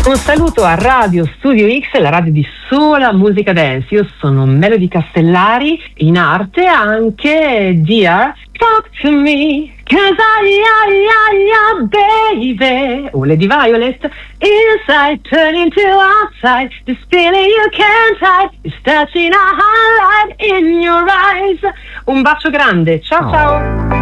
Un saluto a Radio Studio X, la radio di sola musica dance. Io sono Melody Castellari, in arte anche Dear Talk to Me, 'cause baby, o Lady Violet, inside turning to outside, this feeling you can't hide, is touching a highlight in your eyes. Un bacio grande, ciao ciao.